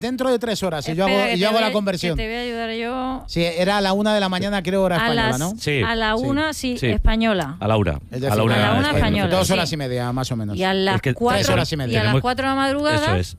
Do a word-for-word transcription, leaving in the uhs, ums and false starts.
Dentro de tres horas, y yo Espera, hago, que y yo te hago voy la a- conversión. que te voy a ayudar yo. Sí, era a la una de la mañana, creo, hora A española, las- ¿no? Sí. A la Sí. una, sí, Sí. española. A la una. Es decir, a la una, a la una española. española. Dos sí. horas y media, más o menos. Y a las Es que cuatro, tres horas y media. y a las Tenemos- cuatro de la madrugada, Eso es.